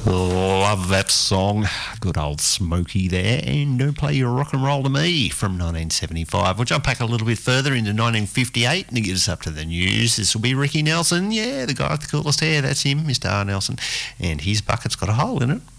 Love that song. Good old Smokey there. And Don't Play Your Rock and Roll to Me from 1975. We'll jump back a little bit further into 1958 and get us up to the news. This will be Ricky Nelson. Yeah, the guy with the coolest hair. That's him, Mr. R. Nelson. And his bucket's got a hole in it.